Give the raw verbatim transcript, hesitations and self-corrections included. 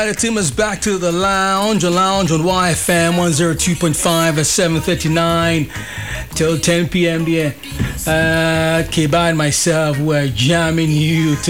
The team is back to the lounge, a lounge on Y F M one oh two point five at seven thirty-nine till ten p.m. there. Uh, Kiba and myself were jamming you to